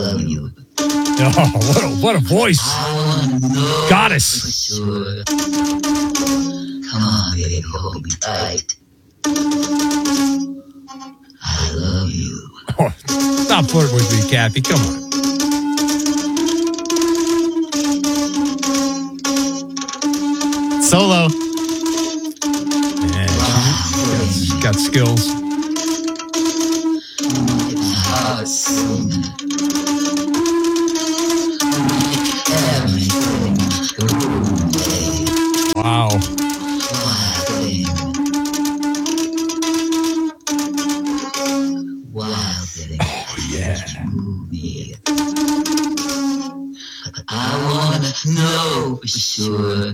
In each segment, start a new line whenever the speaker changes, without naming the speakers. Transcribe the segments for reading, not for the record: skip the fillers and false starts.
love you.
Oh, what a voice. Goddess.
Sure. Come on, baby, hold me tight. I love you.
Oh, stop flirting with me, Kathy. Come on.
Solo.
Yeah, she's got skills. Wow. Oh, yeah.
I wanna know for sure.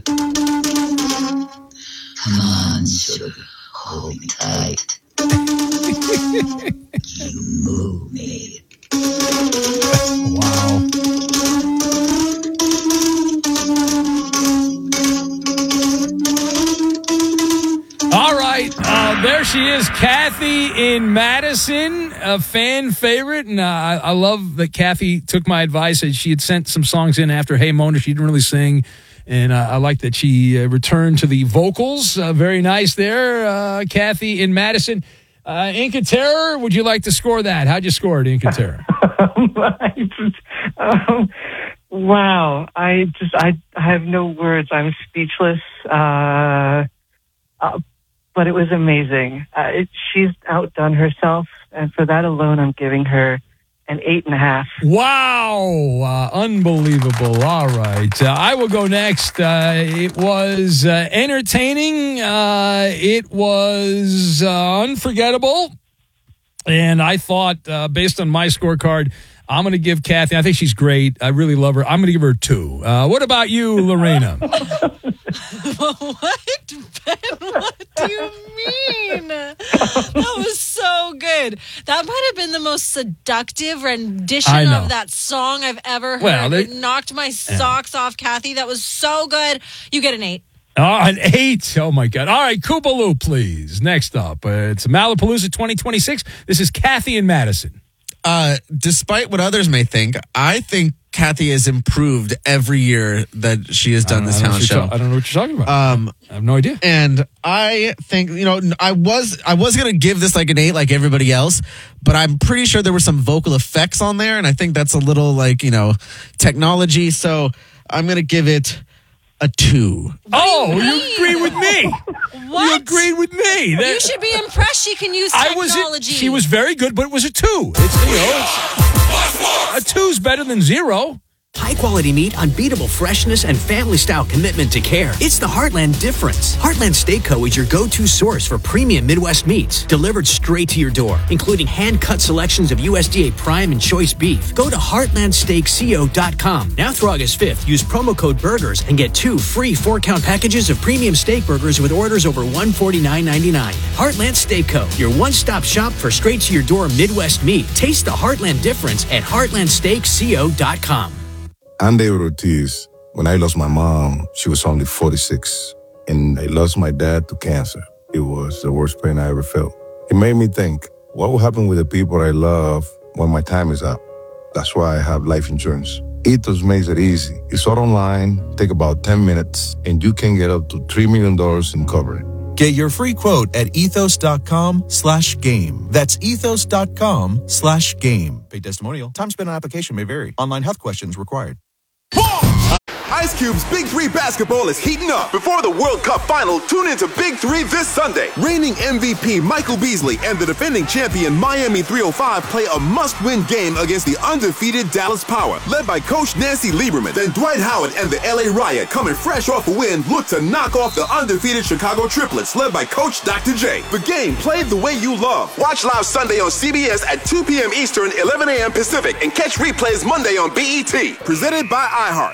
Come on, sugar, hold me tight. You move me.
Wow. All right, there she is, Kathy in Madison, a fan favorite, and I love that Kathy took my advice. She had sent some songs in after Hey Mona. She didn't really sing, and I like that she returned to the vocals. Very nice there, Kathy in Madison. Inca Terror, would you like to score that? How'd you score it, Inca Terror?
Wow, I have no words. I'm speechless. But it was amazing. She's outdone herself, and for that alone, I'm giving her an 8.5.
Wow, unbelievable. All right, I will go next. It was entertaining. It was unforgettable. And I thought, based on my scorecard, I'm going to give Kathy, I think she's great. I really love her. I'm going to give her 2. What about you, Lorena?
What? Ben, what do you mean? That was so good. That might have been the most seductive rendition of that song I've ever heard. Well, it knocked my socks off, Kathy. That was so good. You get an 8.
Oh, an 8. Oh, my God. All right, Koopaloo, please. Next up, it's Malapalooza 2026. This is Kathy in Madison.
Despite what others may think, I think Kathy has improved every year that she has done this talent show.
I don't know what you're talking about. I have no idea.
And I think, I was going to give this like an 8 like everybody else, but I'm pretty sure there were some vocal effects on there, and I think that's a little like, technology. So I'm going to give it a 2.
Oh, you agree with me.
What?
You agreed with me.
You should be impressed she can use technology.
She was very good, but it was a 2. A 2's better than 0.
High-quality meat, unbeatable freshness, and family-style commitment to care. It's the Heartland difference. Heartland Steak Co. is your go-to source for premium Midwest meats, delivered straight to your door, including hand-cut selections of USDA Prime and Choice beef. Go to heartlandsteakco.com. Now through August 5th, use promo code BURGERS and get 2 free 4-count packages of premium steak burgers with orders over $149.99. Heartland Steak Co., your one-stop shop for straight-to-your-door Midwest meat. Taste the Heartland difference at heartlandsteakco.com.
I'm David Ortiz. When I lost my mom, she was only 46. And I lost my dad to cancer. It was the worst pain I ever felt. It made me think, what will happen with the people I love when my time is up? That's why I have life insurance. Ethos makes it easy. It's all online, take about 10 minutes, and you can get up to $3 million in coverage.
Get your free quote at ethos.com/game. That's ethos.com/game. Paid testimonial. Time spent on application may vary. Online health questions required.
Ice Cube's Big 3 basketball is heating up. Before the World Cup final, tune into Big 3 this Sunday. Reigning MVP Michael Beasley and the defending champion Miami 305 play a must-win game against the undefeated Dallas Power, led by Coach Nancy Lieberman. Then Dwight Howard and the LA Riot, coming fresh off a win, look to knock off the undefeated Chicago Triplets, led by Coach Dr. J. The game played the way you love. Watch live Sunday on CBS at 2 p.m. Eastern, 11 a.m. Pacific, and catch replays Monday on BET. Presented by iHeart.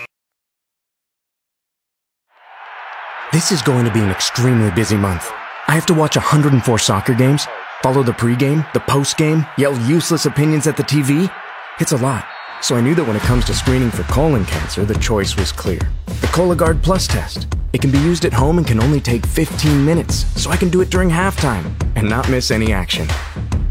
This is going to be an extremely busy month. I have to watch 104 soccer games, follow the pregame, the postgame, yell useless opinions at the TV. It's a lot. So I knew that when it comes to screening for colon cancer, the choice was clear. The Cologuard Plus test. It can be used at home and can only take 15 minutes, so I can do it during halftime and not miss any action.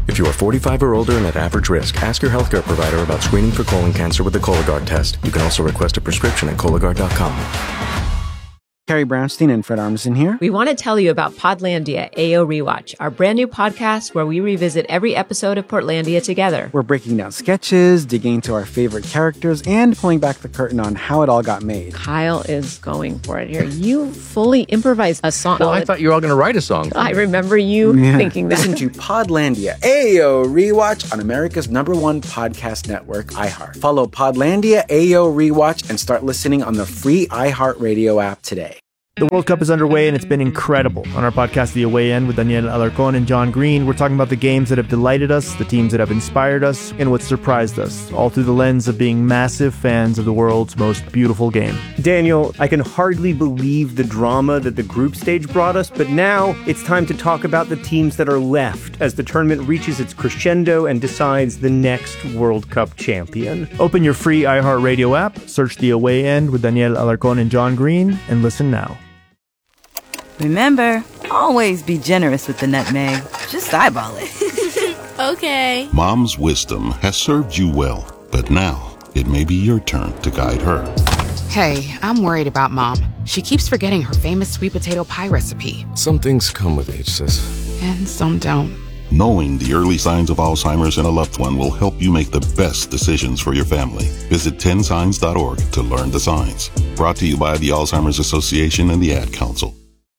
If you are 45 or older and at average risk, ask your healthcare provider about screening for colon cancer with the Cologuard test. You can also request a prescription at Cologuard.com.
Carrie Brownstein and Fred Armisen here.
We want to tell you about Podlandia AO Rewatch, our brand new podcast where we revisit every episode of Portlandia together.
We're breaking down sketches, digging into our favorite characters, and pulling back the curtain on how it all got made.
Kyle is going for it here. You fully improvised a song.
Well, I thought you were all going to write a song.
I remember you thinking that.
Listen to Podlandia AO Rewatch on America's #1 podcast network, iHeart. Follow Podlandia AO Rewatch and start listening on the free iHeartRadio app today.
The World Cup is underway and it's been incredible. On our podcast, The Away End, with Daniel Alarcón and John Green, we're talking about the games that have delighted us, the teams that have inspired us, and what surprised us, all through the lens of being massive fans of the world's most beautiful game.
Daniel, I can hardly believe the drama that the group stage brought us, but now it's time to talk about the teams that are left as the tournament reaches its crescendo and decides the next World Cup champion.
Open your free iHeartRadio app, search The Away End with Daniel Alarcón and John Green, and listen now.
Remember, always be generous with the nutmeg. Just eyeball it.
Okay.
Mom's wisdom has served you well, but now it may be your turn to guide her.
Hey, I'm worried about Mom. She keeps forgetting her famous sweet potato pie recipe.
Some things come with age, sis.
And some don't.
Knowing the early signs of Alzheimer's in a loved one will help you make the best decisions for your family. Visit 10signs.org to learn the signs. Brought to you by the Alzheimer's Association and the Ad Council.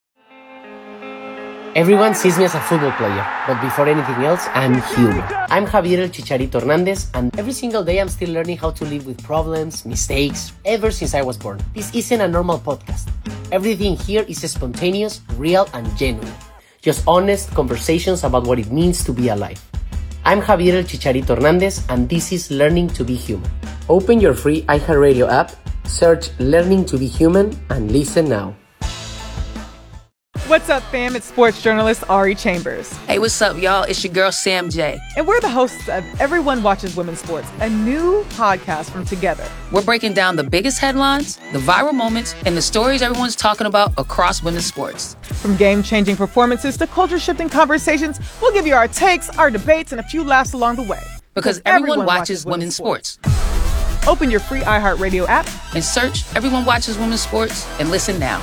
Everyone sees me as a football player, but before anything else, I'm human. I'm Javier El Chicharito Hernández, and every single day I'm still learning how to live with problems, mistakes, ever since I was born. This isn't a normal podcast. Everything here is spontaneous, real, and genuine. Just honest conversations about what it means to be alive. I'm Javier El Chicharito Hernández, and this is Learning to be Human. Open your free iHeartRadio app, search Learning to be Human, and listen now.
What's up, fam? It's sports journalist Ari Chambers.
Hey, what's up, y'all? It's your girl, Sam J.
And we're the hosts of Everyone Watches Women's Sports, a new podcast from Together.
We're breaking down the biggest headlines, the viral moments, and the stories everyone's talking about across women's sports.
From game-changing performances to culture-shifting conversations, we'll give you our takes, our debates, and a few laughs along the way.
Because everyone watches women's sports.
Open your free iHeartRadio app
and search Everyone Watches Women's Sports and listen now.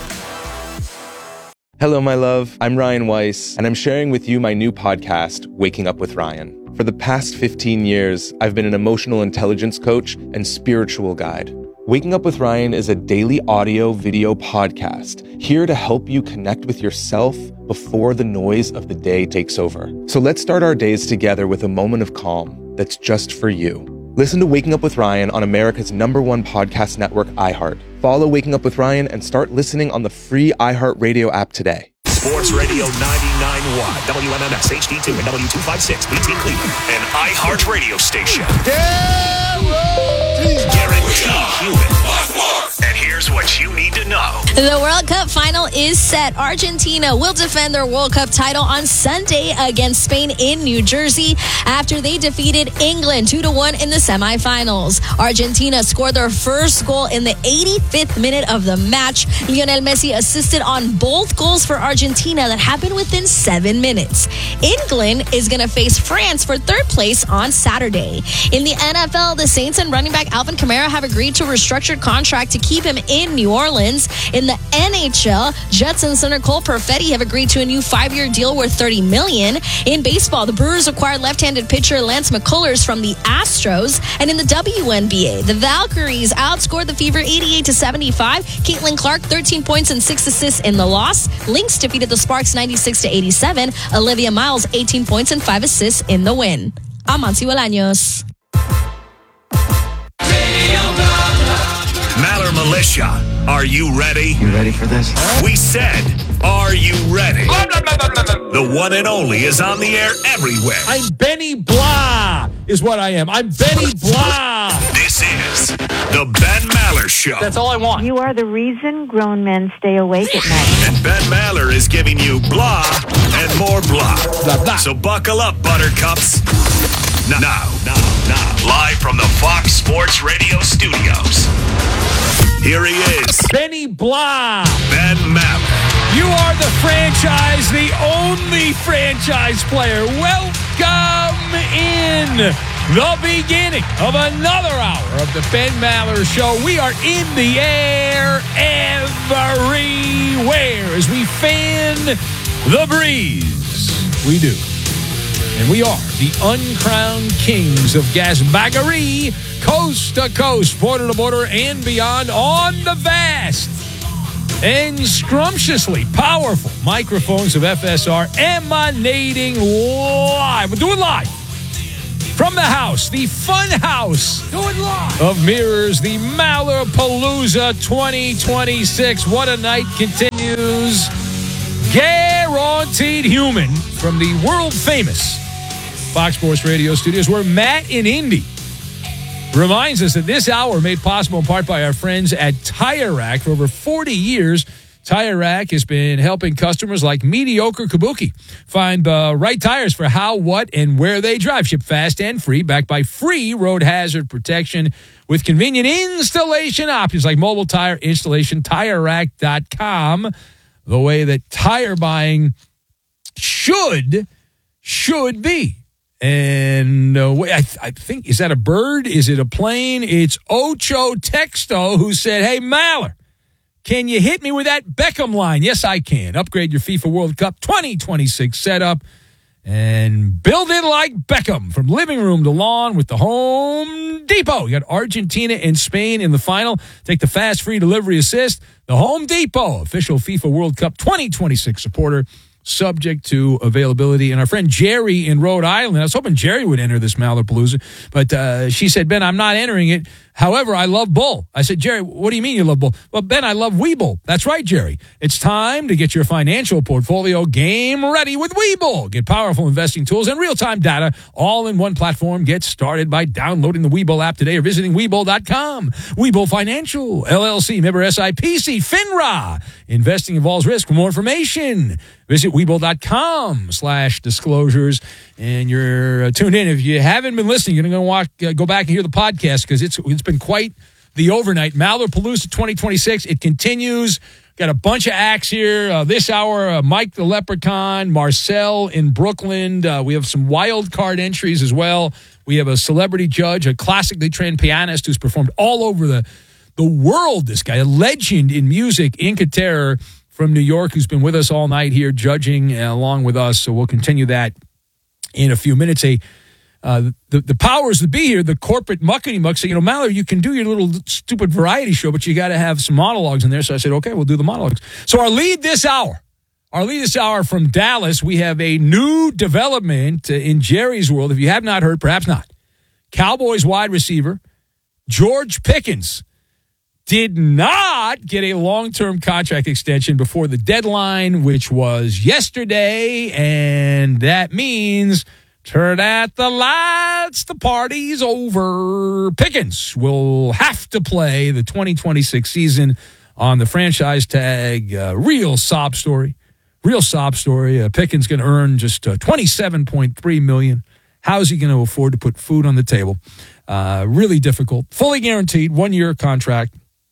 Hello, my love. I'm Ryan Weiss, and I'm sharing with you my new podcast, Waking Up with Ryan. For the past 15 years, I've been an emotional intelligence coach and spiritual guide. Waking Up with Ryan is a daily audio-video podcast, here to help you connect with yourself before the noise of the day takes over. So let's start our days together with a moment of calm that's just for you. Listen to Waking Up with Ryan on America's #1 podcast network, iHeart. Follow Waking Up with Ryan and start listening on the free iHeartRadio app today.
Sports Radio 99.1, WMMS HD2 and W256, BT Cleveland, an iHeart radio station. Guaranteed human. And here's what you need to know.
The World Cup final is set. Argentina will defend their World Cup title on Sunday against Spain in New Jersey after they defeated England 2-1 in the semifinals. Argentina scored their first goal in the 85th minute of the match. Lionel Messi assisted on both goals for Argentina that happened within 7 minutes. England is going to face France for third place on Saturday. In the NFL, the Saints and running back Alvin Kamara have agreed to a restructured contract to keep him in New Orleans. In the NHL, Jets and center Cole Perfetti have agreed to a new 5-year deal worth $30 million. In baseball, the Brewers acquired left-handed pitcher Lance McCullers from the Astros. And in the WNBA, the Valkyries outscored the Fever 88-75. Caitlin Clark, 13 points and 6 assists in the loss. Lynx defeated the Sparks 96-87. Olivia Miles, 18 points and 5 assists in the win. I'm Monty Bolaños.
Maller Militia, are you ready?
You ready for this?
We said, are you ready? The one and only is on the air everywhere.
I'm Benny Blah, is what I am. I'm Benny Blah.
This is the Ben Maller Show.
That's all I want.
You are the reason grown men stay awake at night.
And Ben Maller is giving you blah and more blah.
Blah, blah.
So buckle up, buttercups. Now, live from the Fox Sports Radio studios. Here he is,
Benny Blah.
Ben Maller.
You are the franchise, the only franchise player. Welcome in the beginning of another hour of the Ben Maller Show. We are in the air everywhere as we fan the breeze. We do. And we are the uncrowned kings of gasbaggery, coast to coast, border to border, and beyond on the vast and scrumptiously powerful microphones of FSR emanating live. We'll do it live from the house, the fun house of mirrors, the Mallerpalooza 2026. What a night continues. Guaranteed human from the world famous Fox Sports Radio studios, where Matt in Indy reminds us that this hour made possible in part by our friends at Tire Rack. For over 40 years, Tire Rack has been helping customers like mediocre Kabuki find the right tires for how, what, and where they drive. Ship fast and free, backed by free road hazard protection with convenient installation options like mobile tire installation, TireRack.com, the way that tire buying should be. And I think, is that a bird? Is it a plane? It's Ocho Texto who said, hey, Maller, can you hit me with that Beckham line? Yes, I can. Upgrade your FIFA World Cup 2026 setup and build it like Beckham from living room to lawn with the Home Depot. You got Argentina and Spain in the final. Take the fast free delivery assist. The Home Depot, official FIFA World Cup 2026 supporter, subject to availability. And our friend Jerry in Rhode Island, I was hoping Jerry would enter this Mallerpalooza, but she said, Ben, I'm not entering it. However, I love Bull. I said, Jerry, what do you mean you love Bull? Well, Ben, I love Webull. That's right, Jerry. It's time to get your financial portfolio game ready with Webull. Get powerful investing tools and real-time data all in one platform. Get started by downloading the Webull app today or visiting Webull.com. Webull Financial, LLC, member SIPC, FINRA. Investing involves risk. For more information, visit Webull.com/disclosures. And you're tuned in. If you haven't been listening, you're going to go back and hear the podcast because it's been quite the overnight. Mallerpalooza 2026. It continues. Got a bunch of acts here. This hour, Mike the Leprechaun, Marcel in Brooklyn. We have some wild card entries as well. We have a celebrity judge, a classically trained pianist who's performed all over the world. This guy, a legend in music, Inca Terror from New York, who's been with us all night here judging along with us. So we'll continue that in a few minutes. The powers that be here, the corporate muckety-muck, say, Maller, you can do your little stupid variety show, but you got to have some monologues in there. So I said, okay, we'll do the monologues. So our lead this hour from Dallas, we have a new development in Jerry's world. If you have not heard, perhaps not. Cowboys wide receiver George Pickens did not get a long-term contract extension before the deadline, which was yesterday, and that means turn out the lights, the party's over. Pickens will have to play the 2026 season on the franchise tag. Real sob story. Pickens going to earn just $27.3 million. How's he going to afford to put food on the table? Really difficult. Fully guaranteed, 1-year contract.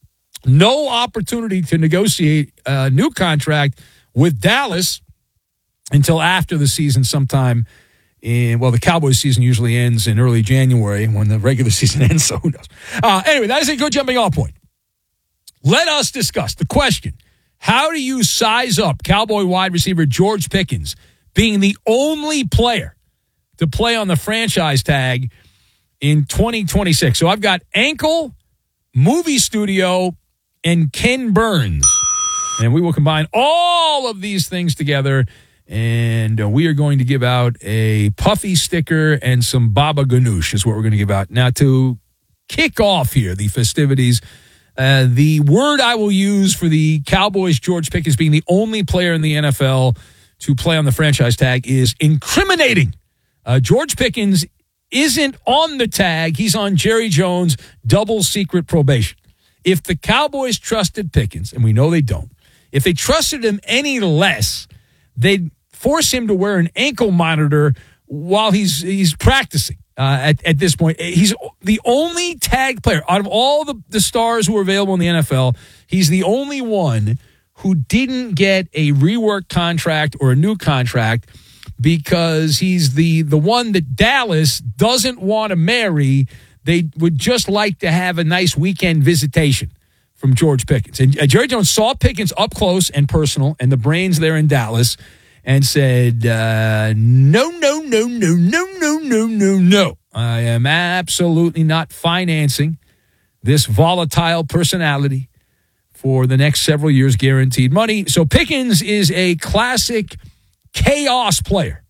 No opportunity to negotiate a new contract with Dallas until after the season sometime the Cowboys season usually ends in early January when the regular season ends, so who knows? Anyway, that is a good jumping off point. Let us discuss the question, how do you size up Cowboy wide receiver George Pickens being the only player to play on the franchise tag in 2026? So I've got Ankle, Movie Studio, and Ken Burns. And we will combine all of these things together, and we are going to give out a Puffy sticker and some Baba Ganoush is what we're going to give out. Now, to kick off here the festivities, the word I will use for the Cowboys' George Pickens being the only player in the NFL to play on the franchise tag is incriminating. George Pickens isn't on the tag. He's on Jerry Jones' double secret probation. If the Cowboys trusted Pickens, and we know they don't, if they trusted him any less, they'd force him to wear an ankle monitor while he's practicing. At this point, he's the only tag player out of all the stars who are available in the NFL. He's the only one who didn't get a rework contract or a new contract because he's the one that Dallas doesn't want to marry. They would just like to have a nice weekend visitation from George Pickens. And Jerry Jones saw Pickens up close and personal and the brains there in Dallas and said, no. I am absolutely not financing this volatile personality for the next several years, guaranteed money. So Pickens is a classic chaos player.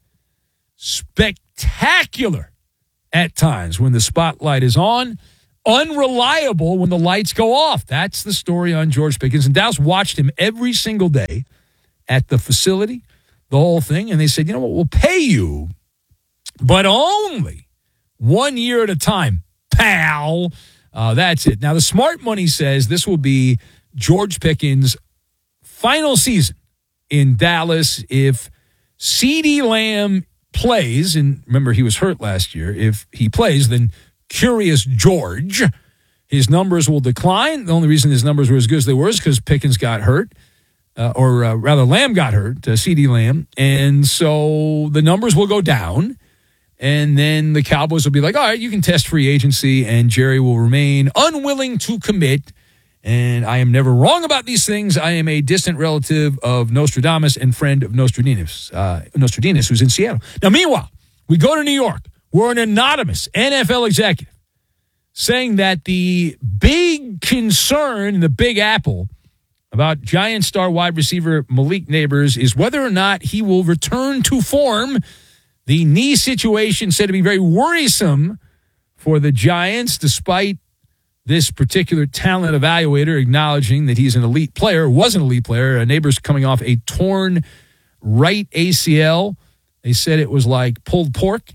Spectacular at times when the spotlight is on. Unreliable when the lights go off. That's the story on George Pickens. And Dallas watched him every single day at the facility, the whole thing. And they said, you know what, we'll pay you, but only 1 year at a time, pal. That's it. Now, the smart money says this will be George Pickens' final season in Dallas if CeeDee Lamb plays, and remember he was hurt last year. If he plays, then Curious George, his numbers will decline. The only reason his numbers were as good as they were is because Pickens got hurt, or rather Lamb got hurt, CeeDee Lamb, and so the numbers will go down. And then the Cowboys will be like, all right, you can test free agency, and Jerry will remain unwilling to commit. And I am never wrong about these things. I am a distant relative of Nostradamus and friend of Nostradamus, who's in Seattle. Now, meanwhile, we go to New York. We're an anonymous NFL executive saying that the big concern in the Big Apple about Giant star wide receiver Malik Nabers is whether or not he will return to form. The knee situation said to be very worrisome for the Giants, despite this particular talent evaluator acknowledging that he's an elite player, was an elite player. Nabers coming off a torn right ACL. They said it was like pulled pork,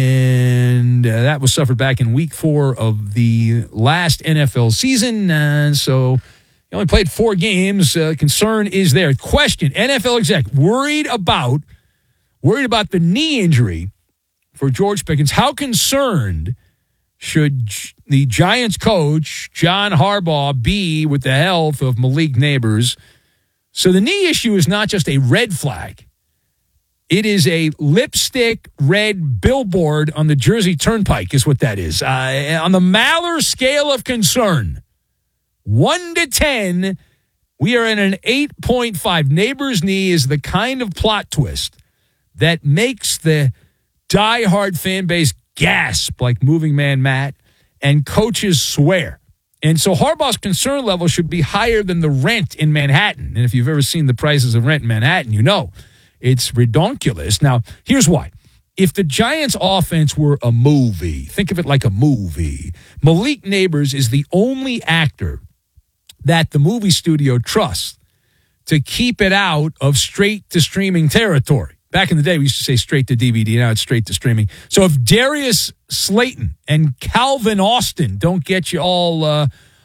and that was suffered back in week 4 of the last NFL season. And so he only played 4 games. Concern is there. Question, NFL exec, worried about the knee injury for George Pickens. How concerned should the Giants coach, John Harbaugh, be with the health of Malik Nabers? So the knee issue is not just a red flag. It is a lipstick red billboard on the Jersey Turnpike is what that is. On the Maller scale of concern, 1 to 10, we are at an 8.5. Nabers' knee is the kind of plot twist that makes the diehard fan base gasp like Moving Man Matt and coaches swear. And so Harbaugh's concern level should be higher than the rent in Manhattan. And if you've ever seen the prices of rent in Manhattan, you know it's redonkulous. Now, here's why. If the Giants' offense were a movie, think of it like a movie, Malik Nabers is the only actor that the movie studio trusts to keep it out of straight-to-streaming territory. Back in the day, we used to say straight to DVD. Now it's straight to streaming. So if Darius Slayton and Calvin Austin don't get you all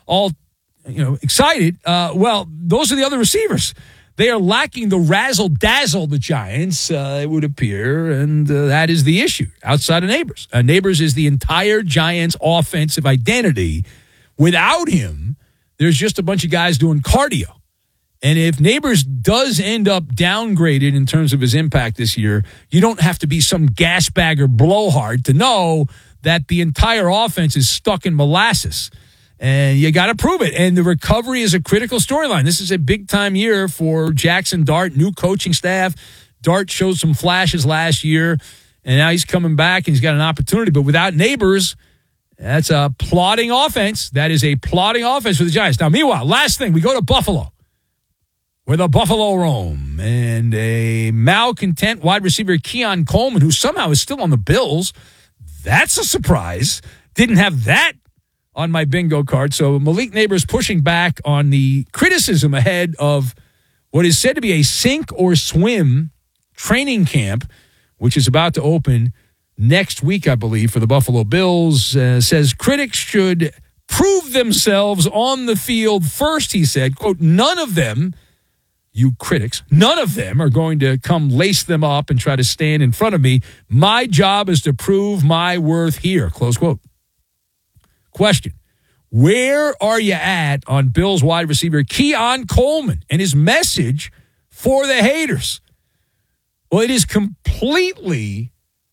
excited, well, those are the other receivers. They are lacking the razzle-dazzle, the Giants, it would appear, and that is the issue outside of Nabers. Nabers is the entire Giants' offensive identity. Without him, there's just a bunch of guys doing cardio. And if Nabers does end up downgraded in terms of his impact this year, you don't have to be some gasbagger blowhard to know that the entire offense is stuck in molasses. And you got to prove it. And the recovery is a critical storyline. This is a big-time year for Jackson Dart, new coaching staff. Dart showed some flashes last year, and now he's coming back, and he's got an opportunity. But without Nabers, that's a plodding offense. That is a plodding offense for the Giants. Now, meanwhile, last thing, we go to Buffalo, where the Buffalo roam, and a malcontent wide receiver, Keon Coleman, who somehow is still on the Bills. That's a surprise. Didn't have that on my bingo card. So Malik Nabers pushing back on the criticism ahead of what is said to be a sink or swim training camp, which is about to open next week, I believe, for the Buffalo Bills. Says critics should prove themselves on the field first, he said. Quote, none of them, you critics, none of them are going to come lace them up and try to stand in front of me. My job is to prove my worth here, close quote. Question, Where are you at on Bills wide receiver Keon Coleman and his message for the haters? Well, it is completely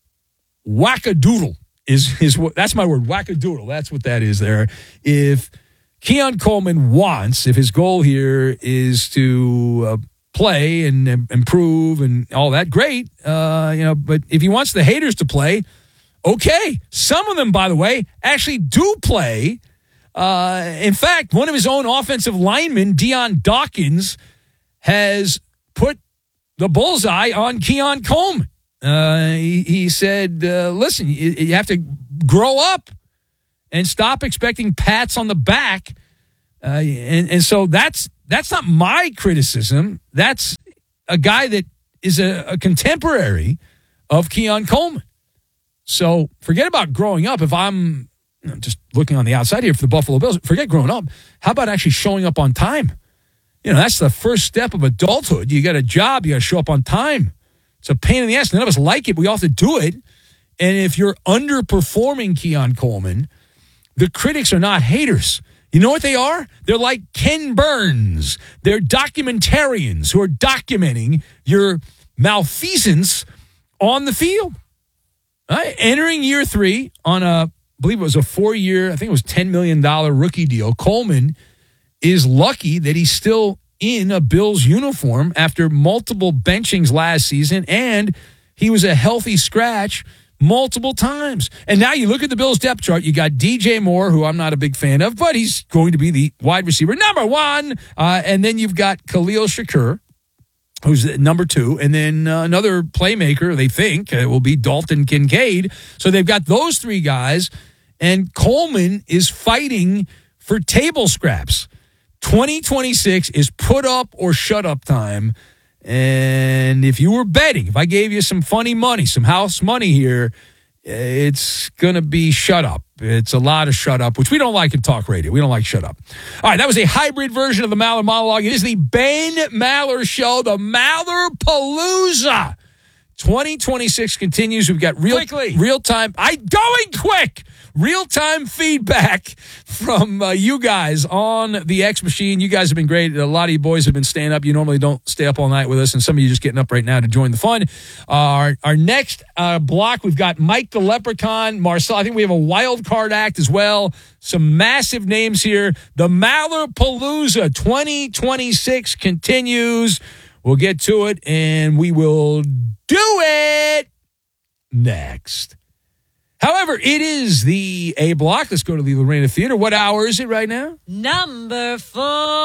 wackadoodle. That's my word, wackadoodle. That's what that is there. If Keon Coleman wants, if his goal here is to play and improve and all that, great. But if he wants the haters to play, okay. Some of them, by the way, actually do play. In fact, one of his own offensive linemen, Dion Dawkins, has put the bullseye on Keon Coleman. He said, listen, you have to grow up and stop expecting pats on the back. And so that's not my criticism. That's a guy that is a contemporary of Keon Coleman. So forget about growing up. If I'm just looking on the outside here for the Buffalo Bills, forget growing up. How about actually showing up on time? That's the first step of adulthood. You got a job, you got to show up on time. It's a pain in the ass. None of us like it. We all have to do it. And if you're underperforming Keon Coleman, the critics are not haters. You know what they are? They're like Ken Burns. They're documentarians who are documenting your malfeasance on the field. Right? Entering year 3 on I believe it was a 4-year, I think it was $10 million rookie deal. Coleman is lucky that he's still in a Bills uniform after multiple benchings last season, and he was a healthy scratch multiple times. And now you look at the Bills depth chart, you got DJ Moore, who I'm not a big fan of, but he's going to be the wide receiver number 1. And then you've got Khalil Shakur, who's number 2, and then another playmaker, they think, will be Dalton Kincaid. So they've got those 3 guys, and Coleman is fighting for table scraps. 2026 is put up or shut up time. And if you were betting, if I gave you some funny money, some house money here, it's going to be shut up. It's a lot of shut up, which we don't like in talk radio. We don't like shut up. All right, that was a hybrid version of the Maller Monologue. It is the Ben Maller Show, the Mallerpalooza. 2026 continues. We've got real-time feedback from you guys on the X Machine. You guys have been great. A lot of you boys have been staying up. You normally don't stay up all night with us, and some of you just getting up right now to join the fun. Our next block, we've got Mike the Leprechaun, Marcel. I think we have a wild card act as well. Some massive names here. The Mallerpalooza 2026 continues. We'll get to it, and we will do it next. However, it is the A block. Let's go to the Lorena Theater. What hour is it right now?
Number 4.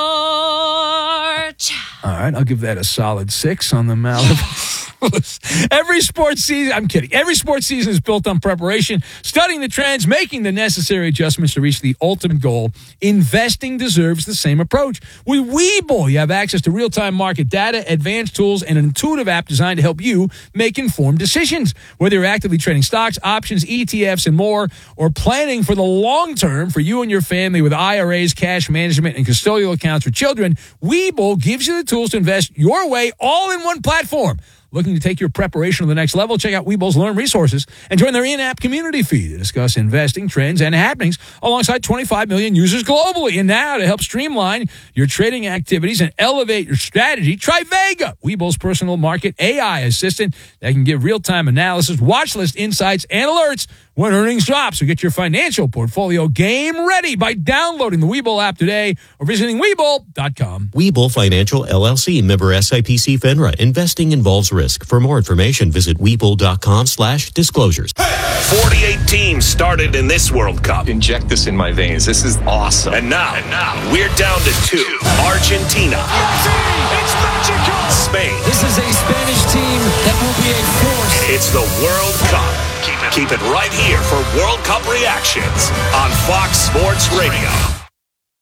All right, I'll give that a solid 6 on the Malibu. Every sports season, I'm kidding. Every sports season is built on preparation, studying the trends, making the necessary adjustments to reach the ultimate goal. Investing deserves the same approach. With Webull, you have access to real-time market data, advanced tools, and an intuitive app designed to help you make informed decisions. Whether you're actively trading stocks, options, ETFs, and more, or planning for the long term for you and your family with IRAs, cash management, and custodial accounts for children, Webull gives you the tools to invest your way all in one platform. Looking to take your preparation to the next level? Check out Webull's Learn Resources and join their in-app community feed to discuss investing trends and happenings alongside 25 million users globally. And now to help streamline your trading activities and elevate your strategy, try Vega, Webull's personal market AI assistant that can give real-time analysis, watch list insights, and alerts when earnings drop. So get your financial portfolio game ready by downloading the Webull app today or visiting Webull.com.
Webull Financial LLC, member SIPC FINRA. Investing involves risk. For more information, visit Webull.com/disclosures.
48 teams started in this World Cup.
Inject this in my veins. This is awesome.
And now we're down to 2. Argentina.
It's magical.
Spain.
This is a Spanish team that will be a force.
It's the World Cup. Keep it right here for World Cup reactions on Fox Sports Radio.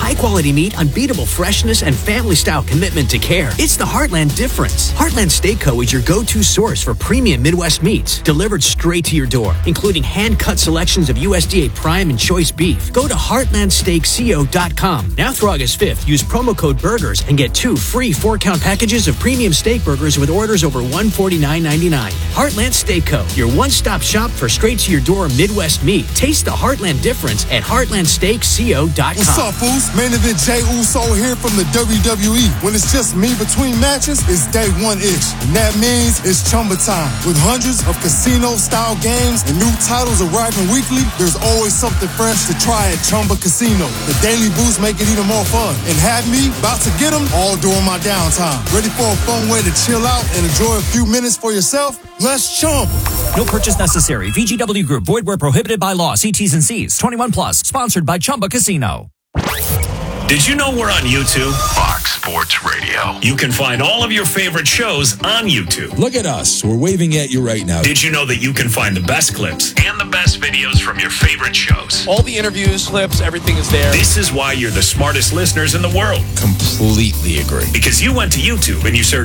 high-quality meat, unbeatable freshness, and family-style commitment to care. It's the Heartland difference. Heartland Steak Co. is your go-to source for premium Midwest meats, delivered straight to your door, including hand-cut selections of USDA prime and choice beef. Go to heartlandsteakco.com. Now through August 5th, use promo code BURGERS and get 2 free 4-count packages of premium steak burgers with orders over $149.99. Heartland Steak Co., your one-stop shop for straight-to-your-door Midwest meat. Taste the Heartland difference at heartlandsteakco.com.
What's up, fools? Main event Jey Uso here from the WWE. When it's just me between matches, it's day one-ish. And that means it's Chumba time. With hundreds of casino-style games and new titles arriving weekly, there's always something fresh to try at Chumba Casino. The daily boosts make it even more fun. And have me about to get them all during my downtime. Ready for a fun way to chill out and enjoy a few minutes for yourself? Let's Chumba.
No purchase necessary. VGW Group. Void where prohibited by law. See T's and C's. 21 plus. Sponsored by Chumba Casino.
Did you know we're on YouTube? Fox Sports Radio. You can find all of your favorite shows on YouTube.
Look at us. We're waving at you right now.
Did you know that you can find the best clips and the best videos from your favorite shows?
All the interviews, clips, everything is there.
This is why you're the smartest listeners in the world.
Completely agree.
Because you went to YouTube and you searched